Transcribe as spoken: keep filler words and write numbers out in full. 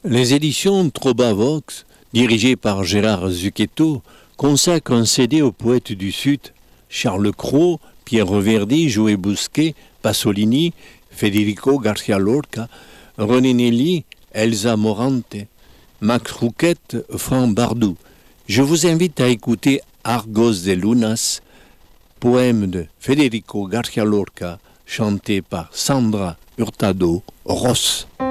Les éditions Trobavox, dirigées par Gérard Zucchetto, consacrent un C D aux poètes du Sud, Charles Cros, Pierre Verdi, Joe Bousquet, Pasolini, Federico Garcia Lorca, René Nelly, Elsa Morante, Max Rouquette, Franck Bardou. Je vous invite à écouter Argos de Lunas, poème de Federico Garcia Lorca, chanté par Sandra Hurtado Ross.